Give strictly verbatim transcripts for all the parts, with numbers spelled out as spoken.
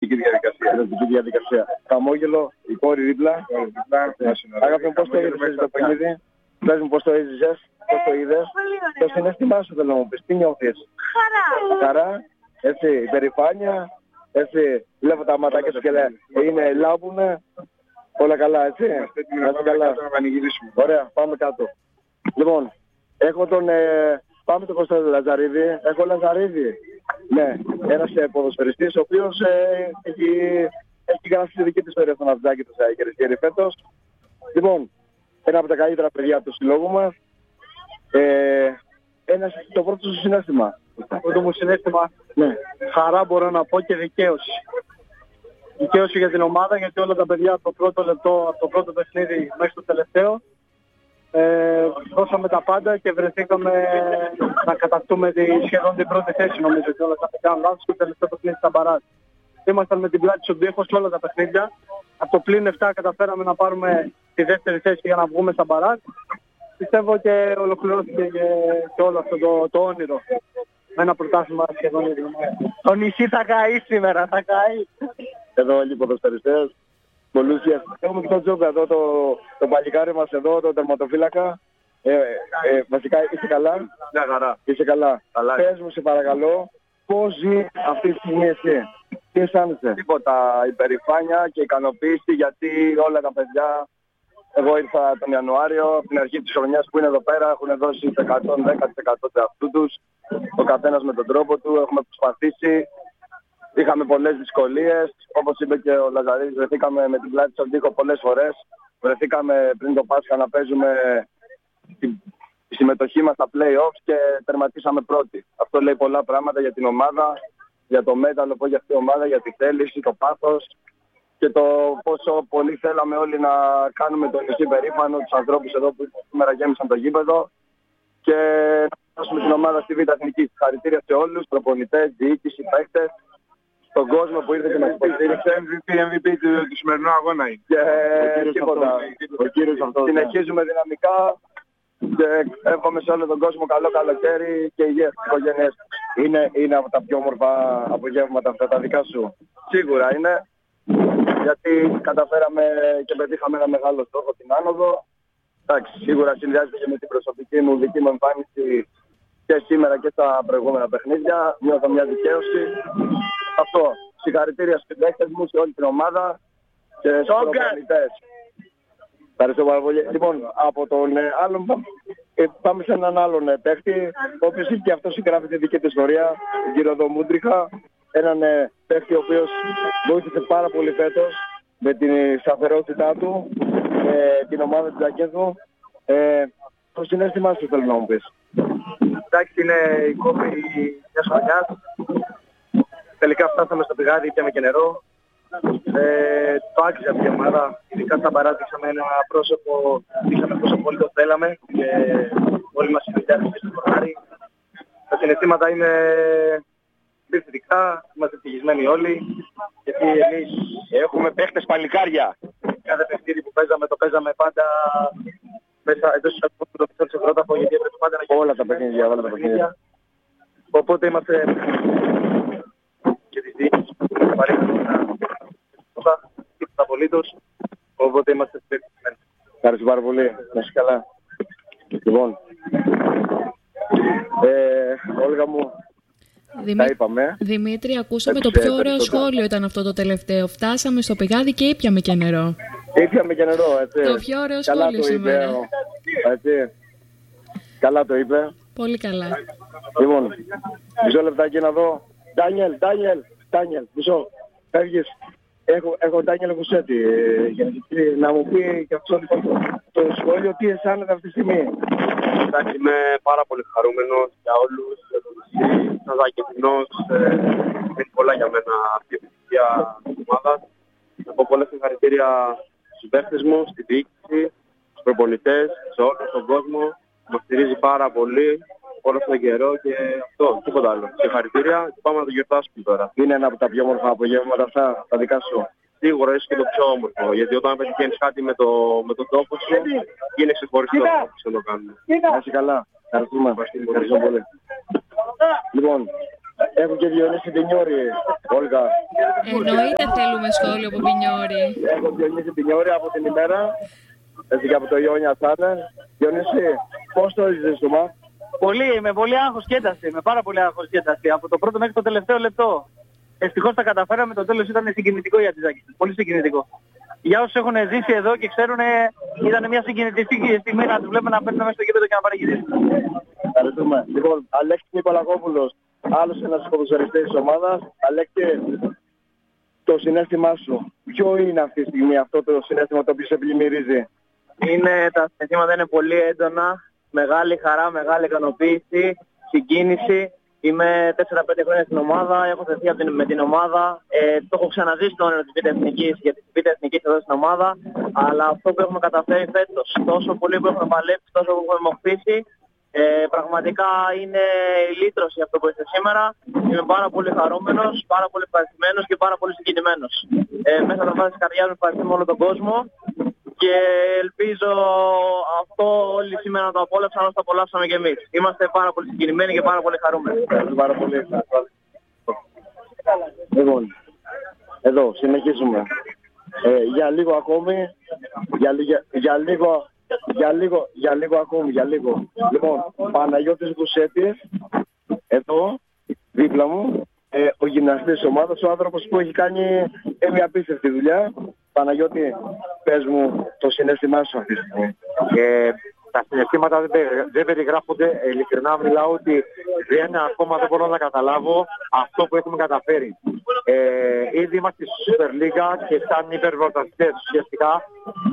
ερωτική διαδικασία. Ερωτική διαδικασία. Χαμόγελο, η κόρη δίπλα. Αγάπη μου, πώς το είδες το παιχνίδι? Πες μου πώς το έζησες, πώς το είδες? Το συναίσθημά σου θέλω να μου πεις, τι νιώθεις? Χαρά. Χαρά, έτσι, υπερηφάνεια, έτσι, βλέπω τα ματάκια σου και λέει, είναι, λάμπουνε, όλα καλά, έτσι. Είμαστε καλά. Να πανηγυρίσουμε. Ωραία, πάμε κάτω. Λοιπόν, έχω τον, ε, πάμε τον Κώστα Λαζαρίδη, έχω Λαζαρίδη. Ναι, ένας ε, ποδοσφαιριστής, ο οποίος ε, έχει, έχει γράψει τη δική της ιστορία στον Αυτζάκη του Σαϊκερης φέτος. Λοιπόν, ένα από τα καλύτερα παιδιά του συλλόγου μας. Ε, ένα, το πρώτο σου συναίσθημα. Το πρώτο μου συναίσθημα, Ναι. χαρά μπορώ να πω και δικαίωση. Δικαίωση για την ομάδα, γιατί όλα τα παιδιά από το πρώτο λεπτό, από το πρώτο παιχνίδι μέχρι το τελευταίο, ε, δώσαμε τα πάντα και βρεθήκαμε να κατακτούμε τη, σχεδόν την πρώτη θέση, νομίζω, και όλα τα παιδιά λάθος και το τελευταίο παιχνίδι στα μπαράζ. Ήμασταν με την πλάτη στον τοίχο σε όλα τα παιχνίδια. Από το πλήν επτά καταφέραμε να πάρουμε τη δεύτερη θέση για να βγούμε στα μπαράζ. Πιστεύω και ολοκληρώθηκε και, και όλο αυτό το, το όνειρο. Με ένα πρωτάθλημα σχεδόν ίδιο. Το νησί θα καεί σήμερα, θα καεί. Εδώ όλοι οι ποδοσφαιριστές. Πολλούσια. Έχουμε και τον Τζόμπα εδώ, το, το παλικάρι μας εδώ, το τερματοφύλακα. Ε, ε, βασικά είσαι καλά? Μια χαρά. Είσαι καλά. Καλά. Πες μου σε παρακαλώ, πώς ζει αυτή τη στιγμή εσύ? Τι αισθάνεσαι? Τίποτα, υπερηφάνεια και ικανοποίηση, γιατί όλα τα παιδιά, εγώ ήρθα τον Ιανουάριο, από την αρχή της χρονιάς που είναι εδώ πέρα, έχουν δώσει το εκατόν δέκα τοις εκατό του εαυτού τους, ο καθένας με τον τρόπο του, έχουμε προσπαθήσει, είχαμε πολλές δυσκολίες, όπως είπε και ο Λαζαρίδης, βρεθήκαμε με την πλάτη στον τοίχο πολλές φορές, βρεθήκαμε πριν το Πάσχα να παίζουμε τη συμμετοχή μας στα play-offs και τερματίσαμε πρώτοι. Αυτό λέει πολλά πράγματα για την ομάδα, για το μέταλλο που έχει αυτή η ομάδα, για τη θέληση, το πάθος και το πόσο πολύ θέλαμε όλοι να κάνουμε το νησί περήφανο, τους ανθρώπους εδώ που σήμερα γέμισαν το γήπεδο και να δώσουμε την ομάδα στη Β' Εθνική. Συγχαρητήρια σε όλους, προπονητές, διοίκηση, παίκτες, στον κόσμο που ήρθε και μας υποστήριξε. εμ βι πι, εμ βι πι του, του σημερινού αγώνα είναι. Και τίποτα. Συνεχίζουμε δυναμικά και εύχομαι σε όλο τον κόσμο καλό καλοκαίρι και υγεία στις οικογένειες. Είναι, είναι από τα πιο όμορφα απογεύματα αυτά τα δικά σου? Σίγουρα είναι, γιατί καταφέραμε και πετύχαμε ένα μεγάλο στόχο, την άνοδο. Εντάξει, σίγουρα συνδυάζεται και με την προσωπική μου δική μου εμφάνιση και σήμερα και στα προηγούμενα παιχνίδια. Νιώθω μια δικαίωση. Αυτό. Συγχαρητήρια στους παίκτες μου, σε όλη την ομάδα και στους προπονητές. Ευχαριστώ πάρα πολύ. Λοιπόν, από τον ε, άλλον ε, πάμε σε έναν άλλον ε, παίχτη, ο οποίος και αυτός συγγράφει τη δική του ιστορία, τον κύριο Δομούντριχα. Έναν ε, παίχτη ο οποίος βοήθησε πάρα πολύ φέτος με την σταθερότητά του, ε, την ομάδα της Ζακέδου. Ε, το συναίσθημά σου θέλω να μου πεις. Εντάξει, είναι η κόπη μιας χρονιάς. Τελικά φτάσαμε στο πηγάδι, πιάμε και νερό. Ε, το άξιζε αυτή η ομάδα. Ειδικά στα μπαράζ δείξαμε ένα πρόσωπο, δείξαμε πόσο πολύ το θέλαμε και όλοι μας συνεχίζουμε στο χωράρι. Τα συναισθήματα είναι πληθυντικά, είμαστε ευτυχισμένοι όλοι, γιατί εμείς Έχουμε παίχτες παλικάρια. κάθε παιχνίδι που παίζαμε το παίζαμε πάντα μέσα εντός της αγωνιστικής του πρώτα, γιατί έπρεπε πάντα να Όλα τα παιχνίδια, όλα τα παιχνίδια. Οπότε είμαστε και τις διοίκησεις που παρέχουν τίποτα απολύτως, οπότε είμαστε ευτυχισμένοι. Ευχαριστώ πάρα πολύ. Να είσαι καλά. Λοιπόν, ε, Όλγα μου, Δημή... τα είπαμε. Δημήτρη, ακούσαμε Έτσι, το πιο ωραίο περισσότερα. σχόλιο ήταν αυτό το τελευταίο. Φτάσαμε στο πηγάδι και ήπιαμε και νερό. Ήπιαμε και νερό, έτσι. Το πιο ωραίο Καλά σχόλιο το σήμερα. είπε, ο- έτσι. Καλά το είπε. Πολύ καλά. Λοιπόν, μισό λεπτάκι να δω. Ντάνιελ, Ντάνιελ, Ντάνιελ, μισό. Φεύγεις. Έχω, έχω Ντάνιελ Κουσέτη. ε, γενική, Να μου πει και αυτό λοιπόν, το σχόλιο τι αισθάνεται αυτή τη στιγμή. Εντάξει, είμαι πάρα πολύ χαρούμενος για όλους, για τον νησί, σαν Ζακετινός, είναι πολλά για μένα αυτή η επιτυχία της ομάδας. Να πω πολλά συγχαρητήρια στους παίκτες μου, στη διοίκηση, στους προπονητές, σε όλο τον κόσμο. Μας στηρίζει πάρα πολύ όλο αυτόν τον καιρό και αυτό, τίποτα άλλο. Συγχαρητήρια και πάμε να το γιορτάσουμε τώρα. Είναι ένα από τα πιο όμορφα απογεύματα αυτά, τα δικά σου. Σίγουρα είσαι και το πιο όμορφο, γιατί όταν πετυχαίνεις κάτι με, το, με τον τόπο σου, είναι ξεχωριστό να το κάνουμε. Να είσαι καλά. Ευχαριστούμε. Ευχαριστώ πολύ. Λοιπόν, Έχω και Διονύση Πινιόρη, Όλγα. Εννοείται θέλουμε σχόλιο από Πινιόρη. Έχω Διονύση Πινιόρη από την ημέρα. Έτσι και από το Ιόνια Σάνερ. Διονύση, πώς το έζησες το μάτς? Πολύ, με πολύ άγχος και ένταση, με πάρα πολύ άγχος και ένταση. Από το πρώτο μέχρι το τελευταίο λεπτό. Ευτυχώς τα καταφέραμε, το τέλος ήταν συγκινητικό για τη Ζάκη. Πολύ συγκινητικό. Για όσους έχουν ζήσει εδώ και ξέρουν, ήταν μια συγκινητική στιγμή να τους βλέπουμε να παίρνουν μέσα στο γήπεδο και να πανηγυρίσουν. Ευχαριστούμε. Λοιπόν, Αλέξη Νικολακόπουλος, άλλος ένας ποδοσφαιριστής της ομάδας. Αλέξη, το συναίσθημά σου, ποιο είναι αυτή τη στιγμή αυτό το συναίσθημα το οποίο σε πλημμυρίζει? Είναι, τα συναισθήματα είναι πολύ έντονα, μεγάλη χαρά, μεγάλη ικανοποίηση, συγκίνηση. Είμαι τέσσερα πέντε χρόνια στην ομάδα, έχω θεθεί με την ομάδα. Ε, το έχω ξαναζήσει το όνειρο της Β' Εθνικής, γιατί τη Β' Εθνικής εδώ στην ομάδα. Αλλά αυτό που έχουμε καταφέρει φέτος, τόσο πολύ που έχουμε παλέψει, τόσο που έχουμε μοχθήσει, ε, πραγματικά είναι η λύτρωση αυτό που είστε σήμερα. Είμαι πάρα πολύ χαρούμενος, πάρα πολύ ευχαριστημένος και πάρα πολύ συγκινημένος. Ε, μέσα από τα βάθη της καρδιάς μου ευχαριστούμε όλο τον κόσμο. Και ελπίζω αυτό όλοι σήμερα να το απόλαυσαν όσο το απολαύσαμε και εμείς. Είμαστε πάρα πολύ συγκινημένοι και πάρα πολύ χαρούμενοι. Πάρα πολύ. Λοιπόν, εδώ συνεχίζουμε. Ε, για λίγο ακόμη, για, για, για λίγο, για λίγο, για λίγο ακόμη, για λίγο. Λοιπόν, Παναγιώτης Γουσέτης, εδώ, δίπλα μου, ε, ο γυμναστής της ομάδας, ο άνθρωπος που έχει κάνει ε, μια απίστευτη δουλειά. Παναγιώτη, πες μου το συναίσθημά σου αυτή τη στιγμή. Ε, τα συναισθήματα δεν, περι, δεν περιγράφονται. Ειλικρινά μιλάω ότι δεν, ακόμα δεν μπορώ να καταλάβω αυτό που έχουμε καταφέρει. Ε, ήδη είμαστε στη Super League και σαν υπερβολταστές ουσιαστικά.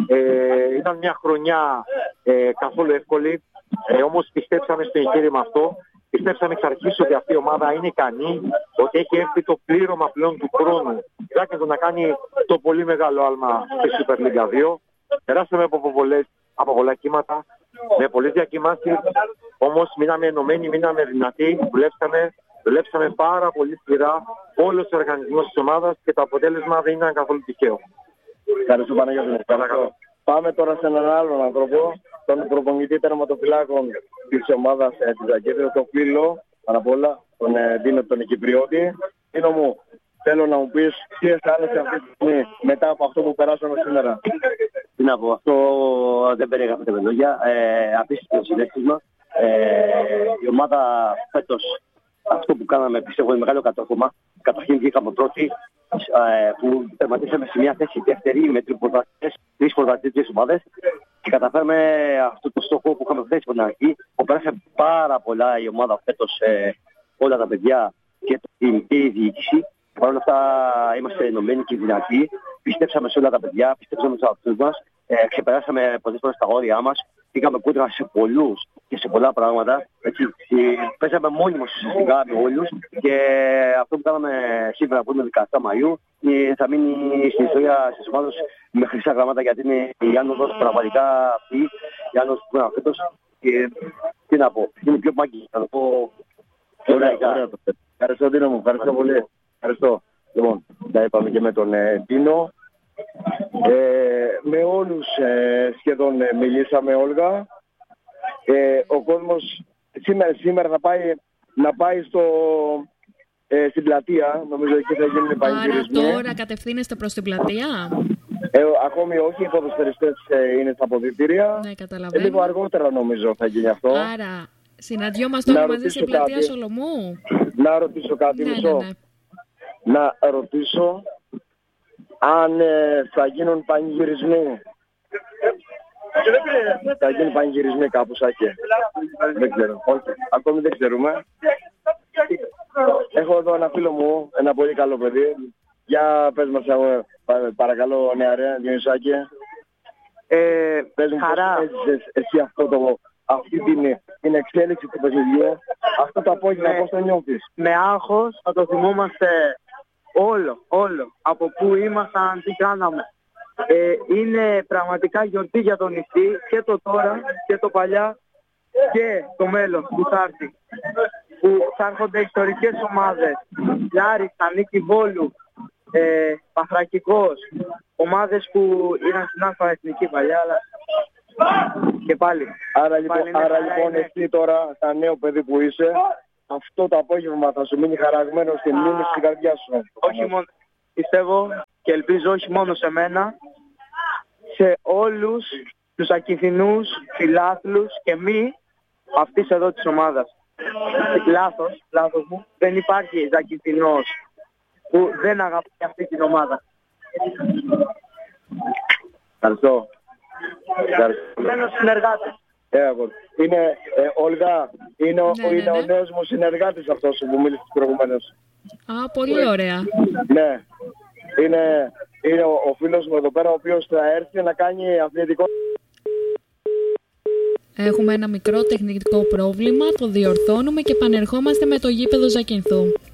Ε, ήταν μια χρονιά ε, καθόλου εύκολη. Ε, όμως πιστέψαμε στο εγχείρημα αυτό. Πιστέψαμε εξ αρχής ότι αυτή η ομάδα είναι ικανή, ότι έχει έρθει το πλήρωμα πλέον του χρόνου. Ζάκης να κάνει το πολύ μεγάλο άλμα στη Super League δύο. Περάσαμε από, πολλές, από πολλά κύματα, με πολλές διακοιμάσεις, όμως μείναμε ενωμένοι, μείναμε δυνατοί, δουλέψαμε, δουλέψαμε πάρα πολύ σκληρά όλος ο οργανισμός της ομάδας και το αποτέλεσμα δεν ήταν καθόλου τυχαίο. Ευχαριστώ Παναγιώτη. Πάμε τώρα σε έναν άλλον άνθρωπο, τον προπονητή τερματοφυλάκων της ομάδας ε, της Ζακέτης, τον φίλο, πάνω απ' όλα, τον ε, Δίνο τον Κυπριώτη. Δίνο μου, θέλω να μου πεις τι αισθάνεσαι αυτή τη στιγμή μετά από αυτό που περάσαμε σήμερα. Τι να πω, αυτό δεν περιγράφεται με λόγια. Ε, απίστευτο συνέστημα. Ε, η ομάδα φέτος, αυτό που κάναμε πιστεύω είναι μεγάλο κατόρθωμα. Καταρχήν βγήκαμε πρώτοι, ε, που τερματίσαμε σε μια θέση δεύτερη με τρεις πρωταθλητικές ομάδες και καταφέραμε αυτό το στόχο που είχαμε θέσει από την αρχή. Που πέρασε πάρα πολλά η ομάδα φέτος, ε, όλα τα παιδιά και η διοίκηση. Παρ' όλα αυτά είμαστε ενωμένοι και δυνατοί. Πιστέψαμε σε όλα τα παιδιά, πιστέψαμε στους αυτούς μας. Ε, ξεπεράσαμε πολλές φορές τα όρια μας. Πήγαμε κόντρα σε πολλούς και σε πολλά πράγματα. Έτσι, παίζαμε μόνοι μας ουσιαστικά με όλους. Και αυτό που κάναμε σήμερα που είναι δεκαεπτά Μαΐου ε, θα μείνει στην ιστορία της ομάδας με χρυσά γράμματα, γιατί είναι η άνοδος πραγματικά αυτή. Η άνοδος που είναι φέτος. Και τι να πω, είναι πιο μάγκη. Θα το πω. Ωραία, ωραία. Ευχαριστώ Δίνο μου, ευχαριστώ πολύ. Ευχαριστώ. Λοιπόν, τα είπαμε και με τον ε, Τίνο. Ε, με όλους ε, σχεδόν ε, μιλήσαμε, Όλγα. Ε, ο κόσμος σήμερα, σήμερα θα πάει να πάει στο, ε, στην πλατεία. Νομίζω εκεί θα γίνουν πανηγυρισμοί. Άρα τώρα κατευθύνεστε προς την πλατεία. Ε, ακόμη όχι, οι ποδοσφαιριστές ε, είναι στα αποδυτήρια. Ναι, καταλαβαίνω. Ε, λίγο αργότερα νομίζω θα γίνει αυτό. Άρα συναντιόμαστε όλοι μαζί στην πλατεία κάτι. Σολομού. Να ρωτήσω κάτι, Ναι, μισό. ναι, ναι. Να ρωτήσω αν ε, θα γίνουν πανηγυρισμοί. Θα γίνουν πανηγυρισμοί κάπου, Σάκη. Δεν ξέρω. Όχι. Ακόμη δεν ξέρουμε. Έχω εδώ ένα φίλο μου, ένα πολύ καλό παιδί. Για πες μας, ε, παρακαλώ, νεαρέ, Διονυσάκη. Ε, πες μου χαρά. πώς έζησες εσύ αυτό το, αυτή την, την εξέλιξη του παιχνιδιού, αυτό το απόγευμα, Με- πώς το νιώθεις? Με άγχος θα το θυμόμαστε όλο, όλο. Από πού ήμασταν, τι κάναμε. Ε, είναι πραγματικά γιορτή για το νησί και το τώρα και το παλιά και το μέλλον που θα έρθει. Που θα έρχονται ιστορικές ομάδες. Λάρισα, Νίκη Βόλου, ε, Παθρακικός. Ομάδες που ήταν στην Αλφα Εθνική παλιά, αλλά και πάλι. Άρα λοιπόν, Πάλι είναι άρα, καλά, λοιπόν είναι. εσύ τώρα, σαν νέο παιδί που είσαι, αυτό το απόγευμα θα σου μείνει χαραγμένο στη μνήμη στην καρδιά σου. Όχι μόνο, πιστεύω και ελπίζω όχι μόνο σε μένα, σε όλους τους ακιθινούς φιλάθλους και μη αυτής εδώ της ομάδας. Λάθος, λάθος μου. Δεν υπάρχει ακιθινός που δεν αγαπάει αυτή την ομάδα. Ευχαριστώ. Μένω συνεργάτες. Ε, είναι, ε, Όλγα, είναι, ο, Ναι, ναι, είναι ναι. ο νέος μου συνεργάτης αυτός που μίλησε προηγουμένως. Α, πολύ ωραία. Ναι, είναι, είναι ο, ο φίλος μου εδώ πέρα, ο οποίος θα έρθει να κάνει αθλητικό. Έχουμε ένα μικρό τεχνικό πρόβλημα, το διορθώνουμε και επανερχόμαστε με το γήπεδο Ζακυνθού.